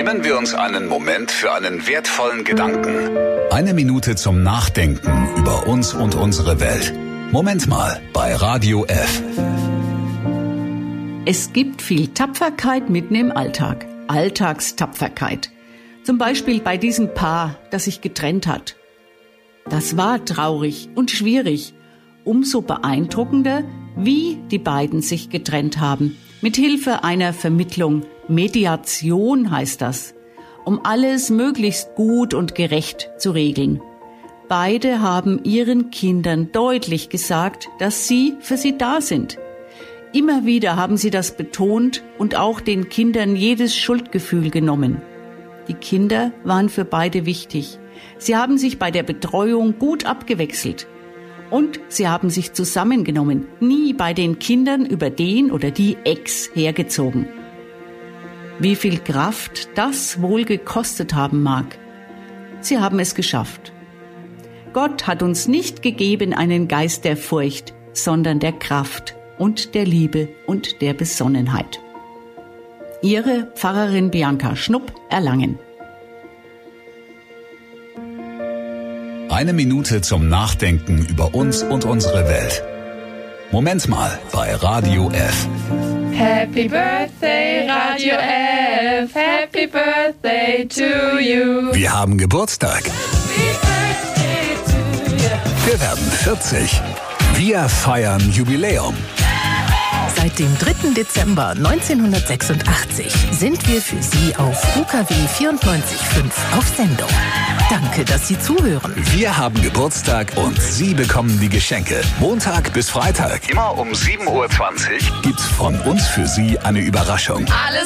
Nehmen wir uns einen Moment für einen wertvollen Gedanken. Eine Minute zum Nachdenken über uns und unsere Welt. Moment mal bei Radio F. Es gibt viel Tapferkeit mitten im Alltag. Alltagstapferkeit. Zum Beispiel bei diesem Paar, das sich getrennt hat. Das war traurig und schwierig. Umso beeindruckender, wie die beiden sich getrennt haben. Mit Hilfe einer Vermittlung. Mediation heißt das. Um alles möglichst gut und gerecht zu regeln. Beide haben ihren Kindern deutlich gesagt, dass sie für sie da sind. Immer wieder haben sie das betont und auch den Kindern jedes Schuldgefühl genommen. Die Kinder waren für beide wichtig. Sie haben sich bei der Betreuung gut abgewechselt. Und sie haben sich zusammengenommen, nie bei den Kindern über den oder die Ex hergezogen. Wie viel Kraft das wohl gekostet haben mag. Sie haben es geschafft. Gott hat uns nicht gegeben einen Geist der Furcht, sondern der Kraft und der Liebe und der Besonnenheit. Ihre Pfarrerin Bianca Schnupp, Erlangen. Eine Minute zum Nachdenken über uns und unsere Welt. Moment mal bei Radio F. Happy Birthday, Radio F. Happy Birthday to you. Wir haben Geburtstag. Wir werden 40. Wir feiern Jubiläum. Seit dem 3. Dezember 1986 sind wir für Sie auf UKW 94.5 auf Sendung. Danke, dass Sie zuhören. Wir haben Geburtstag und Sie bekommen die Geschenke. Montag bis Freitag, immer um 7:20 Uhr, gibt's von uns für Sie eine Überraschung. Alles